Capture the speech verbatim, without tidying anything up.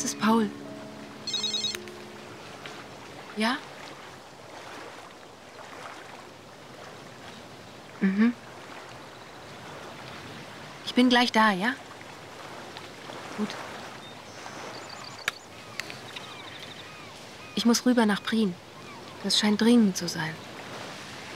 Das ist Paul. Ja? Mhm. Ich bin gleich da, ja? Gut. Ich muss rüber nach Prien. Das scheint dringend zu sein.